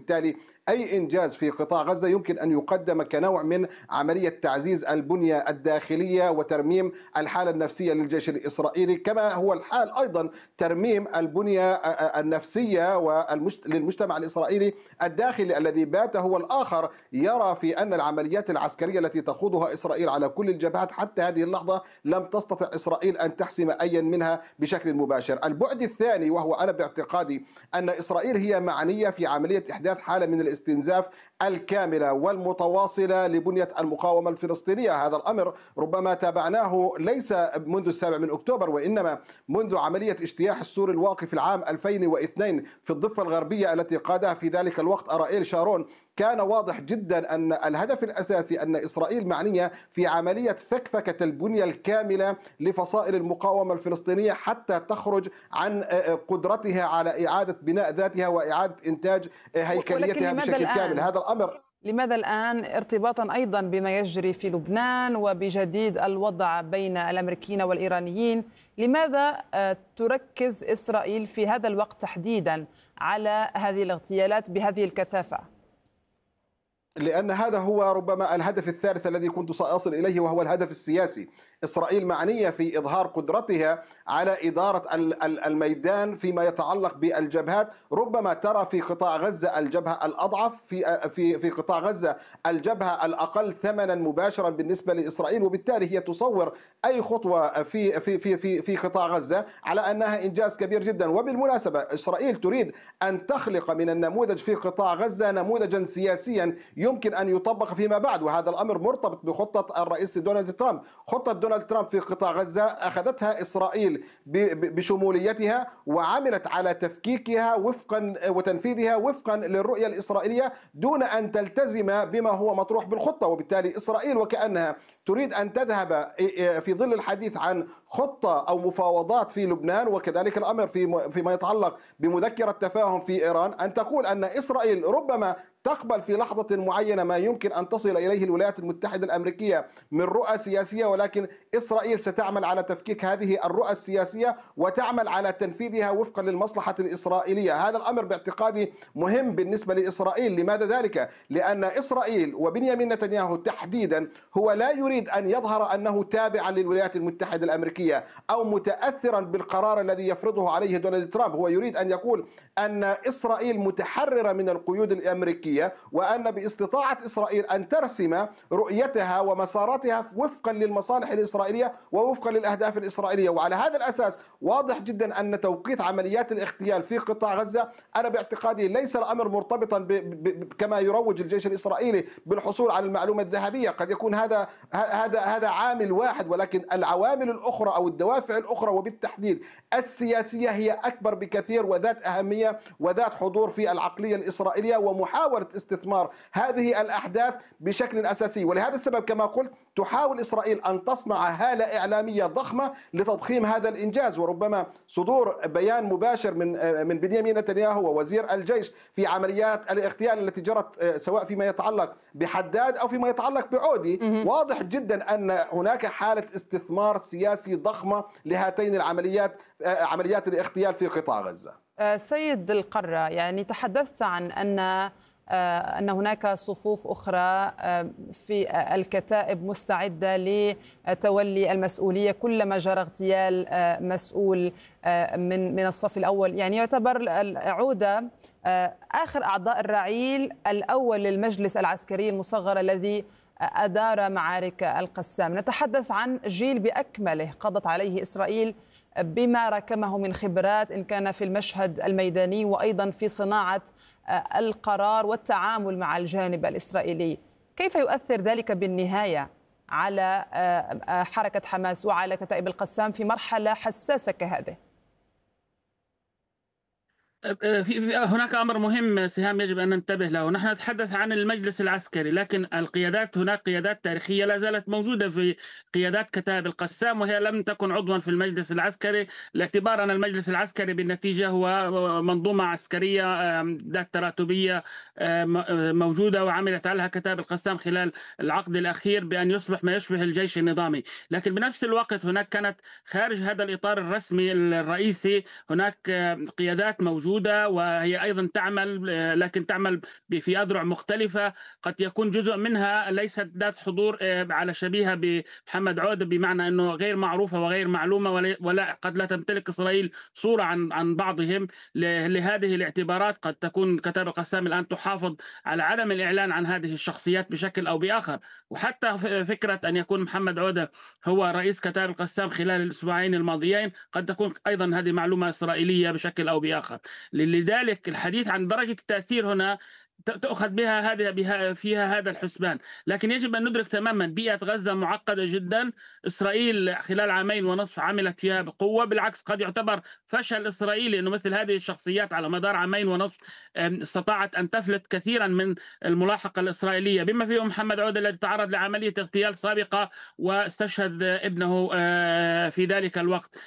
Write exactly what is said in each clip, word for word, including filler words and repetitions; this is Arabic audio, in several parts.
وبالتالي أي إنجاز في قطاع غزة يمكن أن يقدم كنوع من عملية تعزيز البنية الداخلية وترميم الحالة النفسية للجيش الإسرائيلي، كما هو الحال أيضا ترميم البنية النفسية للمجتمع الإسرائيلي الداخلي الذي بات هو الآخر يرى في أن العمليات العسكرية التي تخوضها إسرائيل على كل الجبهات حتى هذه اللحظة لم تستطع إسرائيل أن تحسم أيا منها بشكل مباشر. البعد الثاني وهو أنا باعتقادي أن إسرائيل هي معنية في عملية إحداث حالة من الاستنزاف الكاملة والمتواصلة لبنية المقاومة الفلسطينية. هذا الأمر ربما تابعناه ليس منذ السابع من أكتوبر وإنما منذ عملية اجتياح السور الواقي في العام ألفين واثنين في الضفة الغربية التي قادها في ذلك الوقت أرائيل شارون. كان واضح جدا أن الهدف الأساسي أن إسرائيل معنية في عملية فكفكة البنية الكاملة لفصائل المقاومة الفلسطينية حتى تخرج عن قدرتها على إعادة بناء ذاتها وإعادة إنتاج هيكليتها بشكل كامل. هذا الأمر لماذا الآن ارتباطا أيضا بما يجري في لبنان وبجديد الوضع بين الأمريكيين والإيرانيين، لماذا تركز إسرائيل في هذا الوقت تحديدا على هذه الاغتيالات بهذه الكثافة؟ لأن هذا هو ربما الهدف الثالث الذي كنت سأصل إليه وهو الهدف السياسي. إسرائيل معنية في إظهار قدرتها على إدارة الميدان فيما يتعلق بالجبهات. ربما ترى في قطاع غزة الجبهة الأضعف، في في في قطاع غزة الجبهة الأقل ثمنا مباشرا بالنسبة لإسرائيل، وبالتالي هي تصور أي خطوة في في في في في قطاع غزة على أنها إنجاز كبير جدا. وبالمناسبة إسرائيل تريد أن تخلق من النموذج في قطاع غزة نموذجا سياسيا يمكن أن يطبق فيما بعد، وهذا الأمر مرتبط بخطة الرئيس دونالد ترامب. خطة دونالد ترامب في قطاع غزة أخذتها إسرائيل بشموليتها وعملت على تفكيكها وفقا وتنفيذها وفقا للرؤية الإسرائيلية دون أن تلتزم بما هو مطروح بالخطة. وبالتالي إسرائيل وكأنها تريد أن تذهب في ظل الحديث عن خطة أو مفاوضات في لبنان، وكذلك الأمر في فيما يتعلق بمذكرة تفاهم في إيران، أن تقول أن إسرائيل ربما تقبل في لحظة معينة ما يمكن أن تصل إليه الولايات المتحدة الأمريكية من رؤى سياسية، ولكن إسرائيل ستعمل على تفكيك هذه الرؤى السياسية وتعمل على تنفيذها وفقا للمصلحة الإسرائيلية. هذا الأمر باعتقادي مهم بالنسبة لإسرائيل. لماذا ذلك؟ لأن إسرائيل وبنيامين نتنياهو تحديدا هو لا يريد أن يظهر أنه تابعا للولايات المتحدة الأمريكية أو متأثرا بالقرار الذي يفرضه عليه دونالد ترامب. هو يريد أن يقول أن إسرائيل متحررة من القيود الأمريكية، وأن باستطاعة إسرائيل أن ترسم رؤيتها ومساراتها وفقا للمصالح الإسرائيلية ووفقا للأهداف الإسرائيلية. وعلى هذا الأساس واضح جدا أن توقيت عمليات الاغتيال في قطاع غزة أنا باعتقادي ليس الأمر مرتبطا ب ب كما يروج الجيش الإسرائيلي بالحصول على المعلومة الذهبية. قد يكون هذا هذا هذا عامل واحد، ولكن العوامل الأخرى أو الدوافع الأخرى وبالتحديد السياسية هي أكبر بكثير وذات أهمية وذات حضور في العقلية الإسرائيلية ومحاولة استثمار هذه الأحداث بشكل أساسي. ولهذا السبب كما قلت تحاول إسرائيل أن تصنع هالة إعلامية ضخمة لتضخيم هذا الإنجاز، وربما صدور بيان مباشر من من بنيامين نتنياهو ووزير الجيش في عمليات الاغتيال التي جرت سواء فيما يتعلق بحداد أو فيما يتعلق بعودي. واضح جدا أن هناك حالة استثمار سياسي ضخمة لهاتين العمليات عمليات الاغتيال في قطاع غزة. سيد القرة، يعني تحدثت عن أن أن هناك صفوف أخرى في الكتائب مستعدة لتولي المسؤولية كلما جرى اغتيال مسؤول من من الصف الأول. يعني يعتبر عودة آخر أعضاء الرعيل الأول للمجلس العسكري المصغر الذي أدار معارك القسام. نتحدث عن جيل بأكمله قضت عليه إسرائيل بما ركمه من خبرات إن كان في المشهد الميداني وأيضا في صناعة القرار والتعامل مع الجانب الإسرائيلي. كيف يؤثر ذلك بالنهاية على حركة حماس وعلى كتائب القسام في مرحلة حساسة كهذه؟ في هناك أمر مهم سهام يجب أن ننتبه له. نحن نتحدث عن المجلس العسكري، لكن القيادات هناك قيادات تاريخية لا زالت موجودة في قيادات كتائب القسام وهي لم تكن عضوا في المجلس العسكري، لاعتبار أن المجلس العسكري بالنتيجة هو منظومة عسكرية ذات تراتبية موجودة وعملت عليها كتائب القسام خلال العقد الأخير بأن يصبح ما يشبه الجيش النظامي. لكن بنفس الوقت هناك كانت خارج هذا الإطار الرسمي الرئيسي هناك قيادات موجودة موجودة، وهي أيضا تعمل لكن تعمل في أذرع مختلفة. قد يكون جزء منها ليست ذات حضور على شبيهة بمحمد عودة، بمعنى أنه غير معروفة وغير معلومة، ولا قد لا تمتلك إسرائيل صورة عن عن بعضهم. لهذه الاعتبارات قد تكون كتائب القسام الآن تحافظ على عدم الإعلان عن هذه الشخصيات بشكل أو بآخر. وحتى فكرة أن يكون محمد عودة هو رئيس كتائب القسام خلال الأسبوعين الماضيين قد تكون أيضا هذه معلومة إسرائيلية بشكل أو بآخر. لذلك الحديث عن درجة التأثير هنا تأخذ بها هذه بها فيها هذا الحسبان. لكن يجب أن ندرك تماما بيئة غزة معقدة جدا. إسرائيل خلال عامين ونصف عملت فيها بقوة، بالعكس قد يعتبر فشل إسرائيلي أنه مثل هذه الشخصيات على مدار عامين ونصف استطاعت أن تفلت كثيرا من الملاحقة الإسرائيلية، بما فيه محمد عودة الذي تعرض لعملية اغتيال سابقة واستشهد ابنه في ذلك الوقت.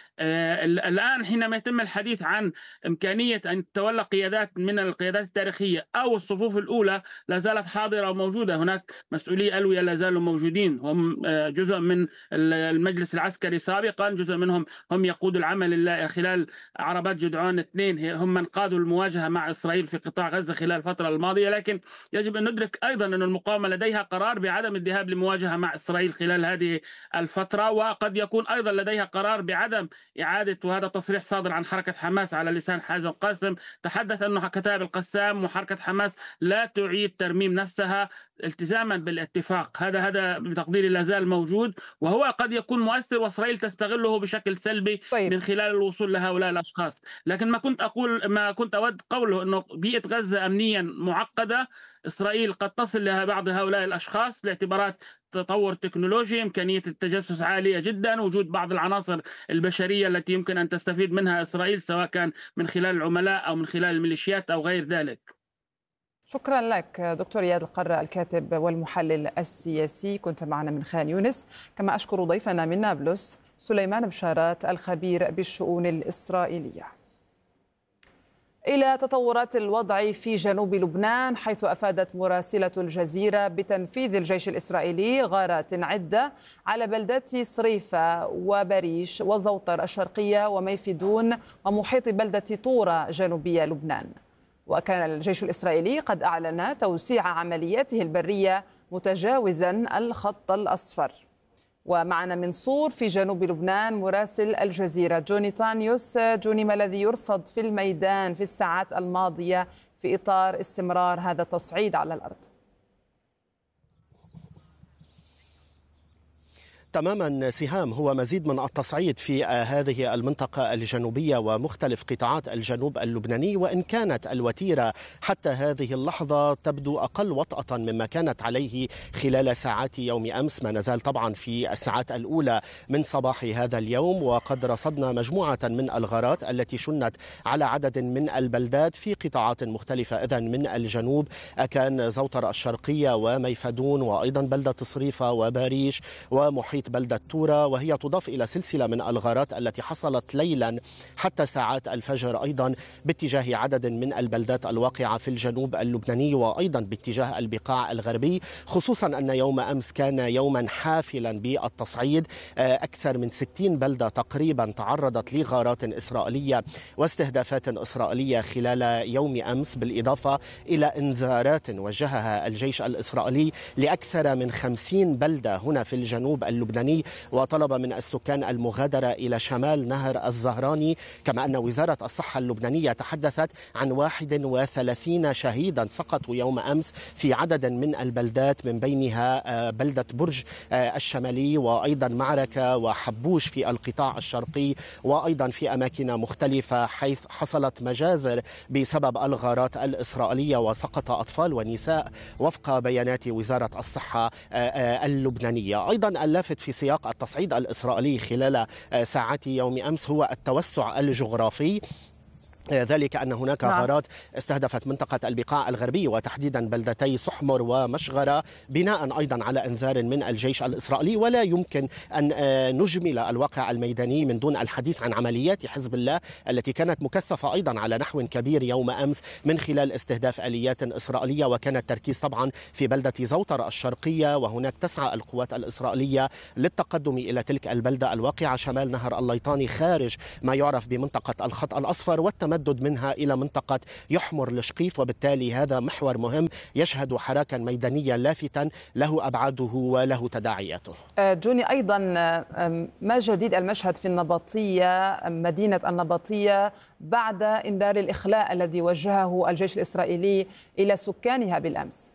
الآن حينما يتم الحديث عن إمكانية أن تتولى قيادات من القيادات التاريخية أو الصفوف الأولى لا زالت حاضرة وموجودة، هناك مسؤولي ألوية لا زالوا موجودين، هم جزء من المجلس العسكري سابقا، جزء منهم هم يقودوا العمل خلال عربات جدعون اثنين، هم من قادوا المواجهة مع إسرائيل في قطاع غزة خلال الفترة الماضية. لكن يجب أن ندرك أيضا أن المقاومة لديها قرار بعدم الذهاب لمواجهة مع إسرائيل خلال هذه الفترة، وقد يكون أيضا لديها قرار بعدم إعادة، وهذا تصريح صادر عن حركة حماس على لسان حازم قاسم، تحدث أنه كتائب القسام وحركة حماس لا تعيد ترميم نفسها التزاما بالاتفاق. هذا هذا بتقديري لا زال موجود، وهو قد يكون مؤثر وإسرائيل تستغله بشكل سلبي طيب. من خلال الوصول لهؤلاء الأشخاص. لكن ما كنت أقول ما كنت أود قوله أنه بيئة غزة أمنيا معقدة، إسرائيل قد تصل لها بعض هؤلاء الأشخاص لاعتبارات تطور تكنولوجي، إمكانية التجسس عالية جدا، وجود بعض العناصر البشرية التي يمكن أن تستفيد منها إسرائيل سواء كان من خلال العملاء أو من خلال الميليشيات أو غير ذلك. شكرا لك دكتور إياد القرة، الكاتب والمحلل السياسي، كنت معنا من خان يونس. كما أشكر ضيفنا من نابلس سليمان بشارات الخبير بالشؤون الإسرائيلية. إلى تطورات الوضع في جنوب لبنان، حيث أفادت مراسلة الجزيرة بتنفيذ الجيش الإسرائيلي غارات عدة على بلدات صريفة وبريش وزوطر الشرقية وميفدون ومحيط بلدة طورة جنوبية لبنان. وكان الجيش الإسرائيلي قد أعلن توسيع عملياته البرية متجاوزا الخط الأصفر. ومعنا من صور في جنوب لبنان مراسل الجزيرة جوني تانيوس. جوني، ما الذي يرصد في الميدان في الساعات الماضية في إطار استمرار هذا التصعيد على الأرض؟ تماما سهام، هو مزيد من التصعيد في هذه المنطقة الجنوبية ومختلف قطاعات الجنوب اللبناني، وإن كانت الوتيرة حتى هذه اللحظة تبدو أقل وطأة مما كانت عليه خلال ساعات يوم أمس، ما نزال طبعا في الساعات الأولى من صباح هذا اليوم. وقد رصدنا مجموعة من الغارات التي شنت على عدد من البلدات في قطاعات مختلفة إذن من الجنوب، كان زوطر الشرقية وميفدون وأيضا بلدة صريفة وباريش ومحيط بلدة طورة، وهي تضاف إلى سلسلة من الغارات التي حصلت ليلا حتى ساعات الفجر أيضا باتجاه عدد من البلدات الواقعة في الجنوب اللبناني وأيضا باتجاه البقاع الغربي، خصوصا أن يوم أمس كان يوما حافلا بالتصعيد. أكثر من ستين بلدة تقريبا تعرضت لغارات إسرائيلية واستهدافات إسرائيلية خلال يوم أمس، بالإضافة إلى إنذارات وجهها الجيش الإسرائيلي لأكثر من خمسين بلدة هنا في الجنوب اللبناني، وطلب من السكان المغادرة إلى شمال نهر الزهراني. كما أن وزارة الصحة اللبنانية تحدثت عن واحد وثلاثين شهيدا سقطوا يوم أمس في عدد من البلدات، من بينها بلدة برج الشمالي وأيضا معركة وحبوش في القطاع الشرقي، وأيضا في أماكن مختلفة حيث حصلت مجازر بسبب الغارات الإسرائيلية وسقط أطفال ونساء وفق بيانات وزارة الصحة اللبنانية. أيضا اللافت في سياق التصعيد الإسرائيلي خلال ساعات يوم أمس هو التوسع الجغرافي، ذلك أن هناك نعم. غارات استهدفت منطقة البقاع الغربي وتحديدا بلدتي سحمر ومشغرة، بناء أيضا على إنذار من الجيش الإسرائيلي. ولا يمكن أن نجمل الواقع الميداني من دون الحديث عن عمليات حزب الله التي كانت مكثفة أيضا على نحو كبير يوم أمس من خلال استهداف آليات إسرائيلية، وكان التركيز طبعا في بلدة زوطر الشرقية، وهناك تسعى القوات الإسرائيلية للتقدم إلى تلك البلدة الواقعة شمال نهر الليطاني خارج ما يعرف بمنطقة الخط الأصفر والتمدد التمدد منها إلى منطقة يحمر الشقيف، وبالتالي هذا محور مهم يشهد حراكا ميدانيا لافتا له أبعاده وله تداعياته. جوني، أيضا ما جديد المشهد في النبطية، مدينة النبطية، بعد إنذار الإخلاء الذي وجهه الجيش الإسرائيلي إلى سكانها بالأمس؟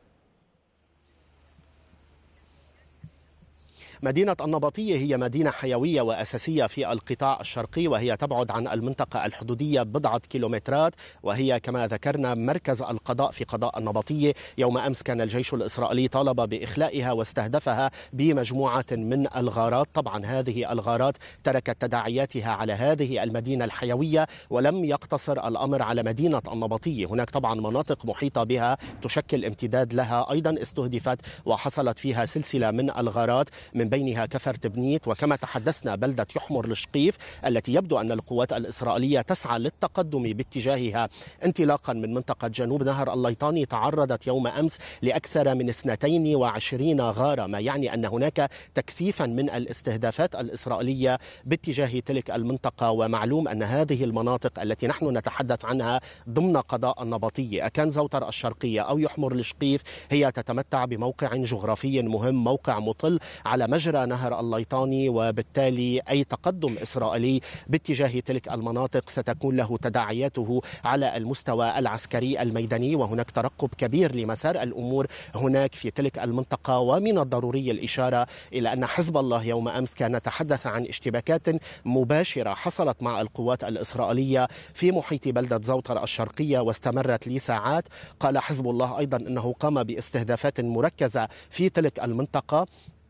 مدينة النبطية هي مدينة حيوية وأساسية في القطاع الشرقي، وهي تبعد عن المنطقة الحدودية بضعة كيلومترات، وهي كما ذكرنا مركز القضاء في قضاء النبطية. يوم أمس كان الجيش الإسرائيلي طالب بإخلائها واستهدفها بمجموعة من الغارات. طبعا هذه الغارات تركت تداعياتها على هذه المدينة الحيوية، ولم يقتصر الأمر على مدينة النبطية. هناك طبعا مناطق محيطة بها تشكل امتداد لها أيضا استهدفت وحصلت فيها سلسلة من الغارات، من بينها كفر تبنيت، وكما تحدثنا بلدة يحمر الشقيف التي يبدو أن القوات الإسرائيلية تسعى للتقدم باتجاهها انطلاقا من منطقة جنوب نهر الليطاني. تعرضت يوم أمس لأكثر من اثنتين وعشرين غارة، ما يعني أن هناك تكثيفا من الاستهدافات الإسرائيلية باتجاه تلك المنطقة. ومعلوم أن هذه المناطق التي نحن نتحدث عنها ضمن قضاء النبطية، أكان زوتر الشرقية أو يحمر الشقيف، هي تتمتع بموقع جغرافي مهم، موقع مطل على مجرى نهر الليطاني، وبالتالي أي تقدم إسرائيلي باتجاه تلك المناطق ستكون له تداعياته على المستوى العسكري الميداني، وهناك ترقب كبير لمسار الأمور هناك في تلك المنطقة. ومن الضروري الإشارة إلى أن حزب الله يوم أمس كان تحدث عن اشتباكات مباشرة حصلت مع القوات الإسرائيلية في محيط بلدة زوتر الشرقية واستمرت لساعات. قال حزب الله أيضا أنه قام باستهدافات مركزة في تلك المنطقة،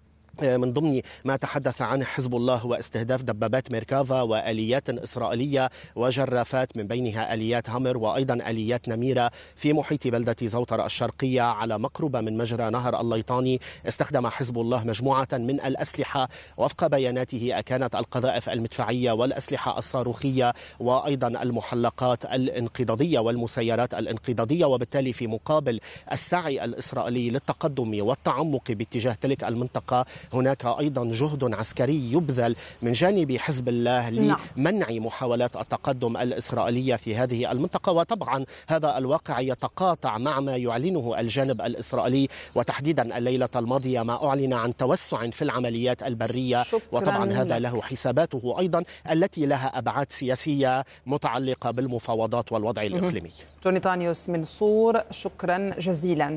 من ضمن ما تحدث عنه حزب الله هو استهداف دبابات ميركافا وآليات إسرائيلية وجرافات، من بينها آليات هامر وأيضا آليات نميرة في محيط بلدة زوتر الشرقية على مقربة من مجرى نهر الليطاني. استخدم حزب الله مجموعة من الأسلحة، وفق بياناته أكانت القذائف المدفعية والأسلحة الصاروخية وأيضا المحلقات الانقضاضية والمسيرات الانقضاضية. وبالتالي في مقابل السعي الإسرائيلي للتقدم والتعمق باتجاه تلك المنطقة، هناك أيضا جهد عسكري يبذل من جانب حزب الله لمنع محاولات التقدم الإسرائيلية في هذه المنطقة. وطبعا هذا الواقع يتقاطع مع ما يعلنه الجانب الإسرائيلي، وتحديدا الليلة الماضية ما أعلن عن توسع في العمليات البرية، وطبعا هذا له حساباته أيضا التي لها أبعاد سياسية متعلقة بالمفاوضات والوضع الإقليمي. جوني طانيوس من صور، شكرا جزيلا.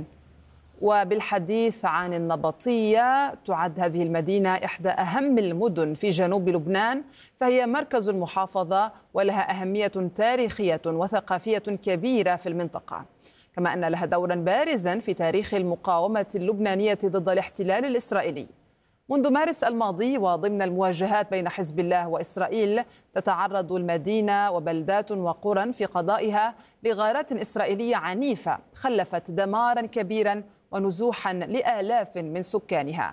وبالحديث عن النبطية، تعد هذه المدينة إحدى أهم المدن في جنوب لبنان، فهي مركز المحافظة ولها أهمية تاريخية وثقافية كبيرة في المنطقة، كما أن لها دورا بارزا في تاريخ المقاومة اللبنانية ضد الاحتلال الإسرائيلي. منذ مارس الماضي وضمن المواجهات بين حزب الله وإسرائيل، تتعرض المدينة وبلدات وقرى في قضائها لغارات إسرائيلية عنيفة خلفت دمارا كبيرا ونزوحا لآلاف من سكانها.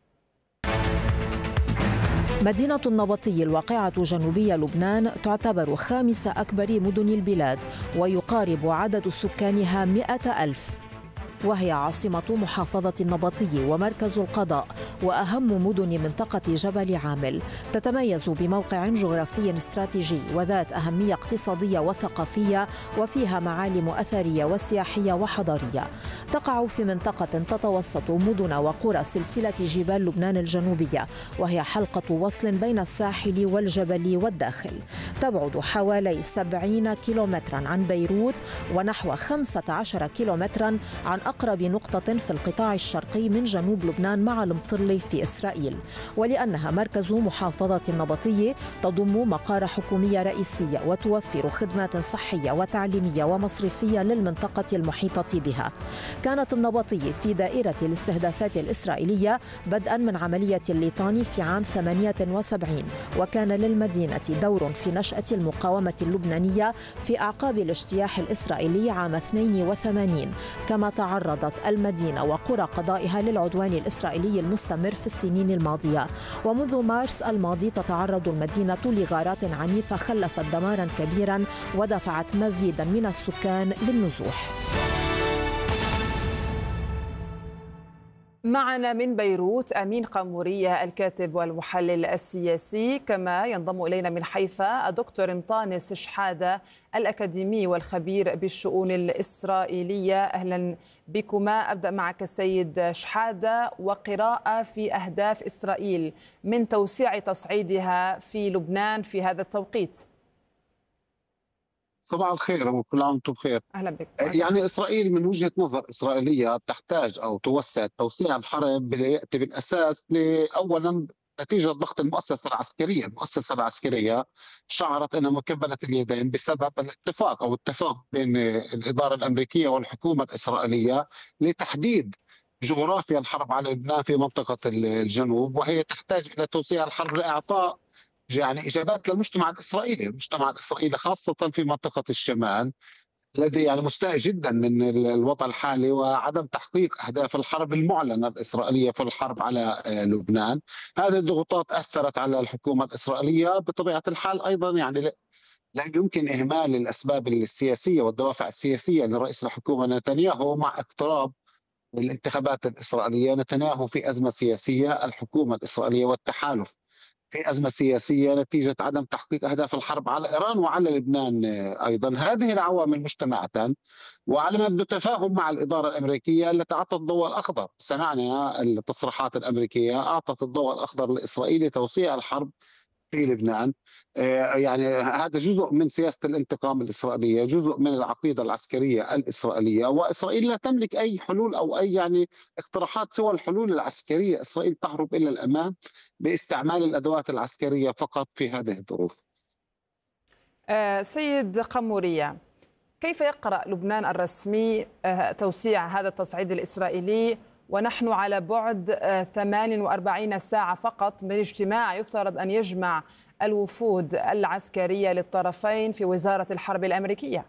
مدينة النبطي الواقعة جنوبي لبنان تعتبر خامس أكبر مدن البلاد، ويقارب عدد سكانها مئة ألف، وهي عاصمة محافظة النبطي ومركز القضاء وأهم مدن منطقة جبل عامل. تتميز بموقع جغرافي استراتيجي وذات أهمية اقتصادية وثقافية، وفيها معالم أثرية وسياحية وحضارية. تقع في منطقة تتوسط مدن وقرى سلسلة جبال لبنان الجنوبية، وهي حلقة وصل بين الساحل والجبل والداخل. تبعد حوالي سبعين كيلومترا عن بيروت، ونحو خمسة عشر كيلومترا عن أقرب نقطة في القطاع الشرقي من جنوب لبنان مع المطلي في إسرائيل. ولأنها مركز محافظة النبطية، تضم مقار حكومية رئيسية وتوفر خدمات صحية وتعليمية ومصرفية للمنطقة المحيطة بها. كانت النبطية في دائرة الاستهدافات الإسرائيلية بدءا من عملية الليطاني في عام ثمانية وسبعين، وكان للمدينة دور في نشأة المقاومة اللبنانية في أعقاب الاجتياح الإسرائيلي عام اثنين وثمانين. كما تعرضت المدينة وقرى قضائها للعدوان الإسرائيلي المستمر في السنين الماضية. ومنذ مارس الماضي تتعرض المدينة لغارات عنيفة خلفت دمارا كبيرا ودفعت مزيدا من السكان للنزوح. معنا من بيروت أمين قامورية الكاتب والمحلل السياسي، كما ينضم إلينا من حيفا الدكتور انطانس شحادة الأكاديمي والخبير بالشؤون الإسرائيلية. أهلا بكما. أبدأ معك سيد شحادة، وقراءة في أهداف إسرائيل من توسيع تصعيدها في لبنان في هذا التوقيت. صباح الخير وكل عام وانتم بخير. اهلا بك. يعني اسرائيل من وجهه نظر اسرائيليه تحتاج او توسع توسيع الحرب ياتي بالاساس اولا نتيجه ضغط المؤسسه العسكريه، المؤسسه العسكريه شعرت انها مكبله اليدين بسبب الاتفاق او اتفاق بين الاداره الامريكيه والحكومه الاسرائيليه لتحديد جغرافيا الحرب على لبنان في منطقه الجنوب، وهي تحتاج الى توسيع الحرب لاعطاء يعني اجابات للمجتمع الاسرائيلي، المجتمع الاسرائيلي خاصه في منطقه الشمال الذي يعني مستاء جدا من الوضع الحالي وعدم تحقيق اهداف الحرب المعلنه الاسرائيليه في الحرب على لبنان. هذه الضغوطات اثرت على الحكومه الاسرائيليه بطبيعه الحال، ايضا يعني لا يمكن اهمال الاسباب السياسيه والدوافع السياسيه لرئيس الحكومه نتنياهو. مع اقتراب الانتخابات الاسرائيليه نتنياهو في ازمه سياسيه، الحكومه الاسرائيليه والتحالف في أزمة سياسية نتيجة عدم تحقيق أهداف الحرب على إيران وعلى لبنان أيضا. هذه العوامل مجتمعة وعلى مبدأ تفاهم مع الإدارة الأمريكية التي أعطت الضوء الأخضر. سمعنا التصريحات الأمريكية أعطت الضوء الأخضر لإسرائيل لتوسيع الحرب في لبنان. يعني هذا جزء من سياسة الانتقام الإسرائيلية، جزء من العقيدة العسكرية الإسرائيلية، وإسرائيل لا تملك أي حلول أو أي يعني اقتراحات سوى الحلول العسكرية. إسرائيل تهرب إلى الأمام باستعمال الأدوات العسكرية فقط في هذه الظروف. آه سيد قامورية، كيف يقرأ لبنان الرسمي آه توسيع هذا التصعيد الإسرائيلي ونحن على بعد ثمان وأربعين ساعة فقط من اجتماع يفترض أن يجمع الوفود العسكرية للطرفين في وزارة الحرب الأمريكية؟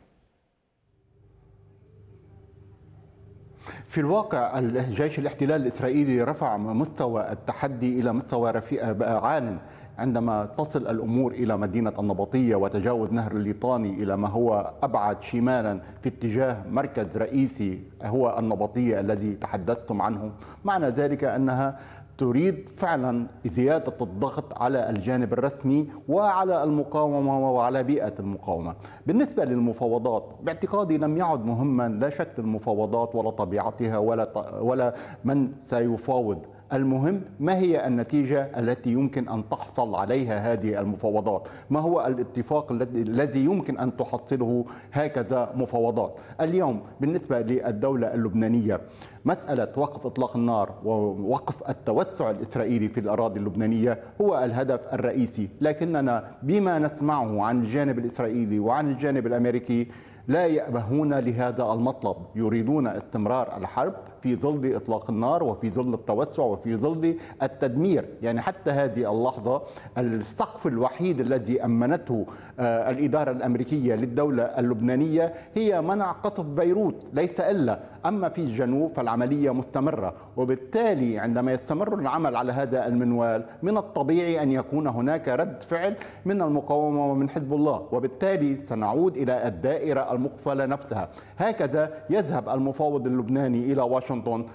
في الواقع الجيش الاحتلال الإسرائيلي رفع مستوى التحدي إلى مستوى رفيع عال عندما تصل الأمور إلى مدينة النبطية وتجاوز نهر الليطاني إلى ما هو أبعد شمالا في اتجاه مركز رئيسي هو النبطية الذي تحدثتم عنه. معنى ذلك أنها تريد فعلا زيادة الضغط على الجانب الرسمي وعلى المقاومة وعلى بيئة المقاومة. بالنسبة للمفاوضات باعتقادي لم يعد مهما لا شكل المفاوضات ولا طبيعتها ولا ولا من سيفاوض. المهم ما هي النتيجة التي يمكن أن تحصل عليها هذه المفاوضات، ما هو الاتفاق الذي يمكن أن تحصله هكذا مفاوضات. اليوم بالنسبة للدولة اللبنانية مسألة وقف إطلاق النار ووقف التوسع الإسرائيلي في الأراضي اللبنانية هو الهدف الرئيسي، لكننا بما نسمعه عن الجانب الإسرائيلي وعن الجانب الأمريكي لا يأبهون لهذا المطلب، يريدون استمرار الحرب في ظل إطلاق النار وفي ظل التوسع وفي ظل التدمير. يعني حتى هذه اللحظة السقف الوحيد الذي أمنته الإدارة الأمريكية للدولة اللبنانية هي منع قصف بيروت، ليس إلا. أما في الجنوب فالعملية مستمرة، وبالتالي عندما يستمر العمل على هذا المنوال من الطبيعي أن يكون هناك رد فعل من المقاومة ومن حزب الله، وبالتالي سنعود إلى الدائرة المقفلة نفسها. هكذا يذهب المفاوض اللبناني إلى واشنطن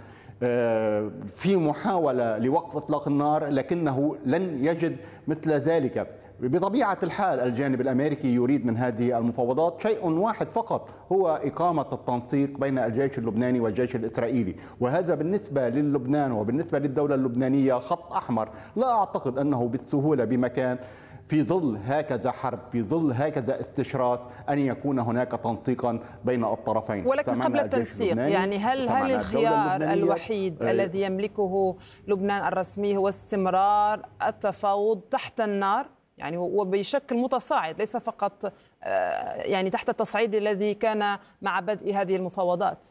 في محاولة لوقف إطلاق النار، لكنه لن يجد مثل ذلك. بطبيعة الحال الجانب الأمريكي يريد من هذه المفاوضات شيء واحد فقط، هو إقامة التنسيق بين الجيش اللبناني والجيش الإسرائيلي، وهذا بالنسبة للبنان وبالنسبة للدولة اللبنانية خط أحمر. لا أعتقد أنه بالسهولة بمكان في ظل هكذا حرب، في ظل هكذا استشراس، أن يكون هناك تنسيقا بين الطرفين. ولكن قبل التنسيق يعني هل هل الخيار الوحيد آه الذي يملكه لبنان الرسمي هو استمرار التفاوض تحت النار، يعني وبشكل متصاعد ليس فقط يعني تحت التصعيد الذي كان مع بدء هذه المفاوضات؟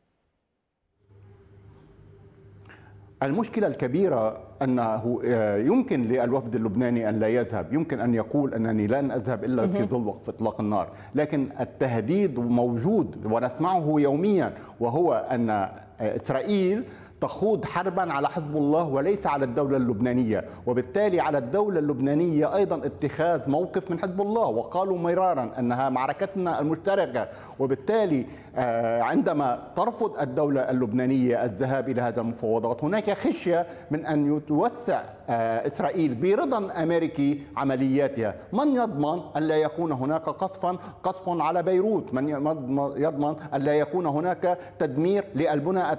المشكلة الكبيرة أنه يمكن للوفد اللبناني أن لا يذهب، يمكن أن يقول أنني لن أذهب إلا في ظل وقف إطلاق النار، لكن التهديد موجود ونسمعه يوميا، وهو أن إسرائيل تخوض حربا على حزب الله وليس على الدولة اللبنانية، وبالتالي على الدولة اللبنانية أيضا اتخاذ موقف من حزب الله، وقالوا مرارا أنها معركتنا المشتركة. وبالتالي عندما ترفض الدولة اللبنانية الذهاب إلى هذه المفاوضات هناك خشية من أن يتوسع إسرائيل برضا أمريكي عملياتها. من يضمن أن لا يكون هناك قصفا قصف على بيروت؟ من يضمن أن لا يكون هناك تدمير للبنى